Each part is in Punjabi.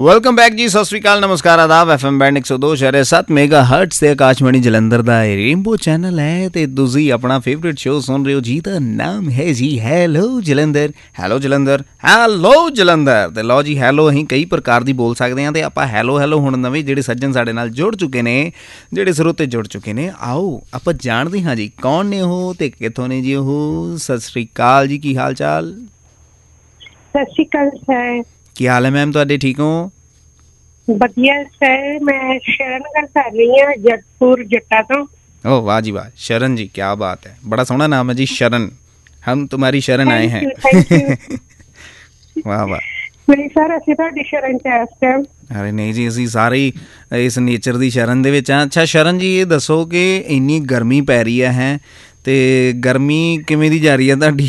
ਵੈਲਕਮ ਬੈਕ ਜੀ, ਸਤਿ ਸ਼੍ਰੀ ਅਕਾਲ, ਨਮਸਕਾਰ, ਆਦਾਬ। FM ਬੈਂਡ 102.7 ਮੇਗਾ ਹਰਟਸ ਤੇ ਆਕਾਸ਼ਵਾਣੀ ਜਲੰਧਰ ਦਾ ਰੇਨਬੋ ਚੈਨਲ ਹੈ ਤੇ ਤੁਸੀਂ ਆਪਣਾ ਫੇਵਰੇਟ ਸ਼ੋਅ ਸੁਣ ਰਹੇ ਹੋ ਜੀ। ਦਾ ਨਾਮ ਹੈ ਜੀ hello Jalandhar. Hello Jalandhar, hello Jalandhar. ਤੇ ਲਓ ਜੀ, ਹੈਲੋ ਅਸੀਂ ਕਈ ਪ੍ਰਕਾਰ ਦੀ ਬੋਲ ਸਕਦੇ ਹਾਂ ਤੇ ਆਪਾਂ ਹੈਲੋ ਹੈਲੋ ਹੁਣ ਨਵੇਂ ਜਿਹੜੇ ਸੱਜਣ ਸਾਡੇ ਨਾਲ ਜੁੜ ਚੁੱਕੇ ਨੇ, ਜਿਹੜੇ ਸਰੋਤੇ ਜੁੜ ਚੁੱਕੇ ਨੇ, ਆਓ ਆਪਾਂ ਜਾਣਦੇ ਹਾਂ ਜੀ ਕੌਣ ਨੇ ਉਹ ਤੇ ਕਿੱਥੋਂ ਨੇ ਜੀ ਉਹ। ਸਤਿ ਸ਼੍ਰੀ ਅਕਾਲ ਜੀ, ਕੀ ਹਾਲ ਚਾਲ? ਸਤਿ ਸ਼੍ਰੀ ਅਕਾਲ ਸਰ। ਕੀ ਹਾਲ ਹੈ ਮੈਮ ਤੁਹਾਡੇ, ਠੀਕ ਹੋ? ਵਧੀਆ ਸਰ, ਮੈਂ ਸ਼ਰਨ ਗੱਲ ਕਰ ਰਹੀ ਹਾਂ ਜਗਤਪੁਰ ਜੱਟਾ ਤੋਂ। ओह वाह जी वाह, शरण जी, क्या बात है, बड़ा सोहना नाम है जी, शरण। हम तुम्हारी शरण आए हैं। Thank you. वाह वाह। ਨਹੀਂ ਸਰ, ਅਸੀਂ ਤੁਹਾਡੀ ਸ਼ਰਨ ਚ ਇਸ ਟਾਈਮ। ਅਰੇ ਨਹੀਂ ਜੀ, ਅਸੀਂ ਸਾਰੇ ਹੀ ਇਸ ਨੇਚਰ ਦੀ ਸ਼ਰਨ ਦੇ ਵਿੱਚ ਹਾਂ। ਅੱਛਾ ਸ਼ਰਨ ਜੀ, ਇਹ ਦੱਸੋ ਕਿ ਇੰਨੀ ਗਰਮੀ ਪੈ ਰਹੀ ਹੈ ਤੇ ਗਰਮੀ ਕਿਵੇਂ ਦੀ ਜਾ ਰਹੀ ਹੈ ਤੁਹਾਡੀ?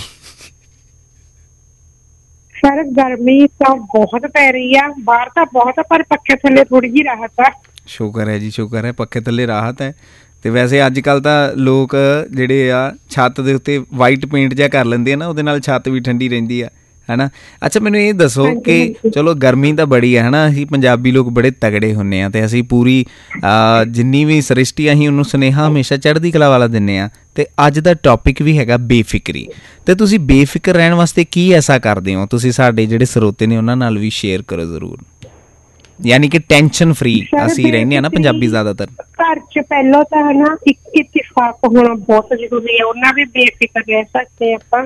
ਸਰ ਗਰਮੀ ਤਾਂ ਬਹੁਤ ਪੈ ਰਹੀ ਆ, ਬਾਹਰ ਤਾਂ ਬਹੁਤ, ਪਰ ਪੱਖੇ ਥੱਲੇ ਥੋੜੀ ਜਿਹੀ ਰਾਹਤ ਆ। ਸ਼ੁਕਰ ਹੈ ਜੀ, ਸ਼ੁਕਰ ਹੈ, ਪੱਖੇ ਥੱਲੇ ਰਾਹਤ ਹੈ। ਤੇ ਵੈਸੇ ਅੱਜ ਕੱਲ੍ਹ ਤਾਂ ਲੋਕ ਜਿਹੜੇ ਆ ਛੱਤ ਦੇ ਉੱਤੇ ਵਾਈਟ ਪੇਂਟ ਜਿਹਾ ਕਰ ਲੈਂਦੇ ਆ ਨਾ, ਉਹਦੇ ਨਾਲ ਛੱਤ ਵੀ ਠੰਡੀ ਰਹਿੰਦੀ ਆ, ਹੈ ਨਾ। ਅੱਛਾ ਮੈਨੂੰ ਇਹ ਦੱਸੋ ਕਿ ਚਲੋ ਗਰਮੀ ਤਾਂ ਬੜੀ ਹੈ ਨਾ, ਅਸੀਂ ਪੰਜਾਬੀ ਲੋਕ ਬੜੇ ਤਗੜੇ ਹੁੰਦੇ ਹਾਂ ਤੇ ਅਸੀਂ ਪੂਰੀ ਜਿੰਨੀ ਵੀ ਸ੍ਰਿਸ਼ਟੀ ਅਸੀਂ ਉਹਨੂੰ ਸੁਨੇਹਾ ਹਮੇਸ਼ਾ ਚੜ੍ਹਦੀ ਕਲਾ ਵਾਲਾ ਦਿੰਦੇ ਹਾਂ। ਤੇ ਅੱਜ ਦਾ ਟੌਪਿਕ ਵੀ ਹੈਗਾ ਬੇਫਿਕਰੀ। ਤੇ ਤੁਸੀਂ ਬੇਫਿਕਰ ਰਹਿਣ ਵਾਸਤੇ ਕੀ ਐਸਾ ਕਰਦੇ ਹੋ? ਤੁਸੀਂ ਸਾਡੇ ਜਿਹੜੇ ਸਰੋਤੇ ਨੇ ਉਹਨਾਂ ਨਾਲ ਵੀ ਸ਼ੇਅਰ ਕਰੋ ਜ਼ਰੂਰ। ਯਾਨੀ ਕਿ ਟੈਨਸ਼ਨ ਫਰੀ ਅਸੀਂ ਰਹਿੰਦੇ ਹਾਂ ਨਾ ਪੰਜਾਬੀ ਜ਼ਿਆਦਾਤਰ। ਘਰ ਚ ਪਹਿਲਾਂ ਤਾਂ ਹੈ ਨਾ ਇੱਕ ਇਤਫਾਕ ਹੋਣਾ ਬਹੁਤ ਜ਼ਰੂਰੀ ਹੈ, ਉਹਨਾਂ ਵੀ ਬੇਫਿਕਰ ਰਹਿ ਸਕਦੇ ਆਪਾਂ।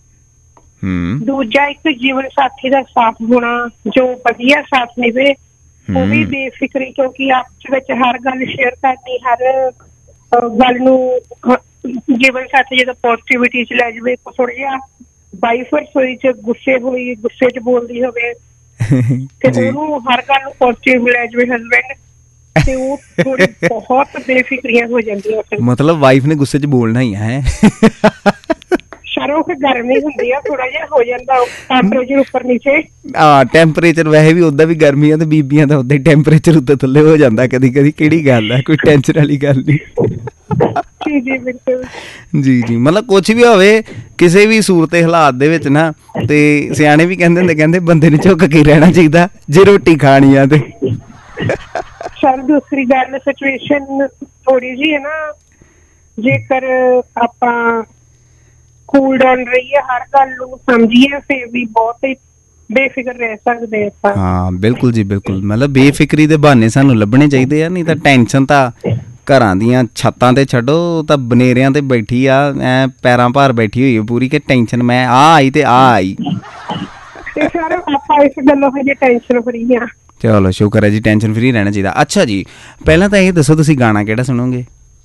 ਦੂਜਾ ਇੱਕ ਜੀਵਨ ਸਾਥੀ ਦਾ ਸਾਥ ਹੋਣਾ ਜੋ ਵਧੀਆ ਸਾਥ ਨਿਭੇ, ਉਹ ਵੀ ਬੇਫਿਕਰੀ, ਕਿਉਂਕਿ ਆਪਸ ਵਿੱਚ ਹਰ ਗੱਲ ਸ਼ੇਅਰ ਕਰਨੀ, ਹਰ ਗੱਲ ਨੂੰ ਜੀਵਨ ਸਾਥੀ ਜਦੋਂ ਪੋਜ਼ਿਟਿਵਿਟੀ ਚ ਲੈ ਜਾਵੇ। ਥੋੜਾ ਜਿਹਾ ਵਾਈਫ ਰਸੋਈ ਚ ਗੁੱਸੇ ਹੋਈ, ਗੁੱਸੇ ਚ ਬੋਲਦੀ ਹੋਵੇ ਤੇ ਉਹਨੂੰ ਹਰ ਗੱਲ ਨੂੰ ਪੋਜ਼ਿਟਿਵ ਲੈ ਜਾਵੇ ਹਸਬੈਂਡ, ਤੇ ਉਹ ਥੋੜੀ ਬਹੁਤ ਬੇਫਿਕਰੀਆਂ ਹੋ ਜਾਂਦੀਆਂ। ਮਤਲਬ ਵਾਈਫ ਨੇ ਗੁੱਸੇ ਚ ਬੋਲਣਾ ਹੀ ਹੈ। ਸਰ ਉਹ ਗਰਮੀ ਹੁੰਦੀ ਆ, ਥੋੜਾ ਜਿਹਾ ਹੋ ਜਾਂਦਾ ਟੈਂਪਰੇਚਰ ਉੱਪਰ ਨੀਚੇ। ਹਾਂ ਟੈਂਪਰੇਚਰ ਵੈਸੇ ਵੀ ਓਦਾਂ ਵੀ ਗਰਮੀਆਂ ਤੇ ਬੀਬੀਆਂ ਦਾ ਓਦਾਂ ਹੀ ਟੈਂਪਰੇਚਰ ਉੱਤੇ ਥੱਲੇ ਹੋ ਜਾਂਦਾ ਕਦੀ ਕਦੀ। ਕਿਹੜੀ ਗੱਲ ਹੈ, ਕੋਈ ਟੈਨਸ਼ਨ ਵਾਲੀ ਗੱਲ ਨਹੀਂ। ਜੀ ਜੀ ਬਿਲਕੁਲ ਜੀ ਜੀ, ਮਤਲਬ ਕੁਛ ਵੀ ਹੋਵੇ ਕਿਸੇ ਵੀ ਸੂਰਤ ਹਾਲਾਤ ਦੇ ਵਿੱਚ ਨਾ, ਤੇ ਸਿਆਣੇ ਵੀ ਕਹਿੰਦੇ ਹੁੰਦੇ, ਕਹਿੰਦੇ ਬੰਦੇ ਨੂੰ ਝੁੱਕ ਕੇ ਰਹਿਣਾ ਚਾਹੀਦਾ ਜੇ ਰੋਟੀ ਖਾਣੀ ਆ ਤੇ। ਸਰ ਦੂਸਰੀ ਗੱਲ, ਸਿਚੁਏਸ਼ਨ ਥੋੜੀ ਜਿਹੀ ਹੈ ਨਾ, ਜੇਕਰ ਆਪਾਂ ਕੂਲ ਡਾਊਨ ਰਹੀਏ, ਹਰ ਗੱਲ ਨੂੰ ਸਮਝੀਏ, ਫਿਰ ਵੀ ਬਹੁਤ ਹੀ ਬੇਫਿਕਰ ਰਹਿ ਸਕਦੇ ਆਪਾਂ। ਹਾਂ ਬਿਲਕੁਲ ਜੀ ਬਿਲਕੁਲ, ਮਤਲਬ ਬੇਫਿਕਰੀ ਦੇ ਬਹਾਨੇ ਸਾਨੂੰ ਲੱਭਣੇ ਚਾਹੀਦੇ ਆ। ਨਹੀਂ ਤਾਂ ਟੈਨਸ਼ਨ ਤਾਂ ਘਰਾਂ ਦੀਆਂ ਛੱਤਾਂ ਤੇ ਛੱਡੋ, ਤਾਂ ਬਨੇਰਿਆਂ ਤੇ ਬੈਠੀ ਆ, ਐ ਪੈਰਾਂ ਭਾਰ ਬੈਠੀ ਹੋਈ ਹੈ ਪੂਰੀ, ਕਿ ਟੈਨਸ਼ਨ ਮੈਂ ਆ ਆਈ ਤੇ ਆ ਆਈ। ਤੇ ਸਰ ਆਪਾਂ ਇਸ ਗੱਲੋਂ ਹਜੇ ਟੈਨਸ਼ਨ ਫਰੀ ਆ। ਚਲੋ ਸ਼ੁਕਰ ਹੈ ਜੀ, ਟੈਨਸ਼ਨ ਫਰੀ ਰਹਿਣਾ ਚਾਹੀਦਾ। ਅੱਛਾ ਜੀ, ਪਹਿਲਾਂ ਤਾਂ ਇਹ ਦੱਸੋ ਤੁਸੀਂ ਗਾਣਾ ਕਿਹੜਾ ਸੁਣੋਗੇ?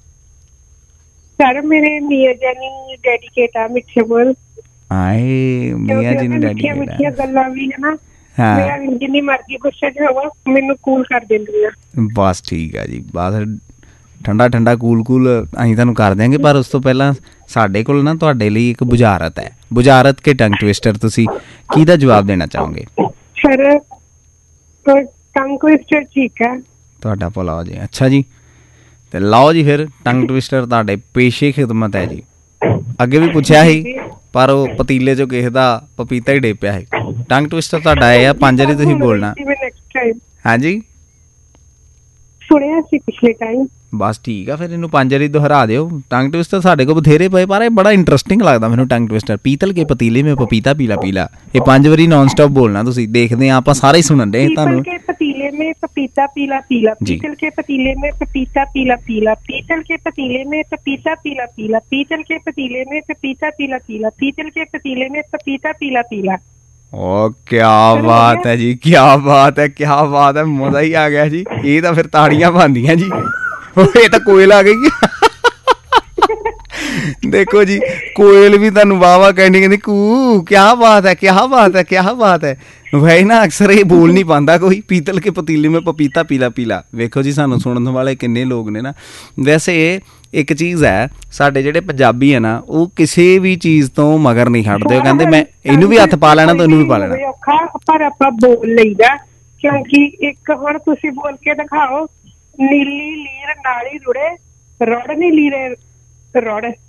ਸਰ ਮੇਰੇ ਮੀਆਂ ਜਾਨੀ ਡੈਡੀਕੇਟ ਆ, ਮਿੱਠੇ ਬੋਲ। ਆਏ ਮੀਆਂ ਜੀ ਨੂੰ ਡੈਡੀਕੇਟ ਆ। ਮਿੱਠੀਆਂ ਗੱਲਾਂ ਵੀ ਹੈ ਨਾ, ਮੈਂ ਜਿੰਨੀ ਮਰਜ਼ੀ ਗੁੱਸੇ ਚ ਹੋਵਾਂ ਮੈਨੂੰ ਕੂਲ ਕਰ ਦਿੰਦੀ ਆ। ਬਸ ਠੀਕ ਆ ਜੀ, ਬਸ ਠੰਡਾ ਠੰਡਾ ਕੂਲ ਕੂਲ ਅਸੀਂ ਤੁਹਾਨੂੰ ਕਰ ਦਿਆਂਗੇ। ਪਰ ਉਸ ਤੋਂ ਪਹਿਲਾਂ ਸਾਡੇ ਕੋਲ ਨਾ ਤੁਹਾਡੇ ਲਈ ਇੱਕ ਬੁਝਾਰਤ ਹੈ। ਬੁਝਾਰਤ ਕੇ ਟੰਗ ਟਵਿਸਟਰ, ਤੁਸੀਂ ਕਿਹਦਾ ਜਵਾਬ ਦੇਣਾ ਚਾਹੋਗੇ? ਸਰ ਟੰਗ ਟਵਿਸਟਰ ਠੀਕ ਹੈ, ਤੁਹਾਡਾ ਭਲਾ ਹੋ ਜੇ। ਅੱਛਾ ਜੀ, ਤੇ ਲਓ ਜੀ ਫਿਰ ਟੰਗ ਟਵਿਸਟਰ ਤੁਹਾਡੇ ਪੇਸ਼ੇ ਖਿਦਮਤ ਹੈ ਜੀ। ਅੱਗੇ ਵੀ ਪੁੱਛਿਆ ਸੀ ਪਰ ਉਹ ਪਤੀਲੇ ਚੋਂ ਕਿਸੇ ਦਾ ਪਪੀਤਾ ਹੀ ਡੇਪਿਆ ਸੀ। ਟੰਗ ਟਵਿਸਟਰ ਤੁਹਾਡਾ ਇਹ ਆ, 5 ਵਾਰੀ ਤੁਸੀਂ ਬੋਲਣਾ। ਹਾਂਜੀ ਸੁਣਿਆ ਸੀ ਪਿਛਲੇ ਟਾਈਮ। ਬਸ ਠੀਕ ਆ, ਫਿਰ ਇਹਨੂੰ 5 ਵਾਰੀ ਦੁਹਰਾ ਦਿਓ। ਟੰਗ ਟਵਿਸਟਰ ਸਾਡੇ ਕੋਲ ਬਥੇਰੇ ਪਏ, ਪਰ ਇਹ ਬੜਾ ਇੰਟਰਸਟਿੰਗ ਲੱਗਦਾ ਮੈਨੂੰ ਟੰਗ ਟਵਿਸਟਰ। ਪੀਤਲ ਕੇ ਪਤੀਲੇ ਮੇਂ ਪਪੀਤਾ ਪੀਲਾ ਪੀਲਾ, ਇਹ 5 ਵਾਰੀ ਨੌਨ ਸਟਾਪ ਬੋਲਣਾ ਤੁਸੀਂ। ਦੇਖਦੇ ਆ ਆਪਾਂ ਸਾਰੇ ਹੀ ਸੁਣਨ ਦੇ ਤੁਹਾਨੂੰ। पतीले में पपीता पीला पीला, पीतल के पतीले में पपीता पीला पीला, पीतल के पतीले में पपीता पीला पीला, पीतल के पतीले में पपीता पीला पीला, पीतल के पतीले में पपीता पीला पीला। ओ क्या बात है जी, क्या बात है, क्या बात है, मजा ही आ गया जी। ये तो फिर ताड़ियां बनदियां जी, ये तो कोयल आ गई। देखो जी, कोयल भी तुहानू वाह वाह कहनी कू, क्या बात है, क्या बात है, क्या बात है। वही ना अक्सर ये बोल नहीं पाता कोई, पीतल के पतीले में पपीता पीला पीला। वेखो जी सानू सुनन वाले किन्ने लोग ने ना। वैसे एक चीज़ है, साडे जिहड़े पंजाबी है ना, वो किसी भी चीज़ तो मगर नहीं हटदे। वो कहंदे मैं इनू भी हथ पा लेना तो इनू भी पा लेना। पर आपां बोल लईदा, क्योंकि एक हुण तुसीं बोल के दिखाओ, नीली लीर नाली रुड़े, रड़ नी लीरे रड़।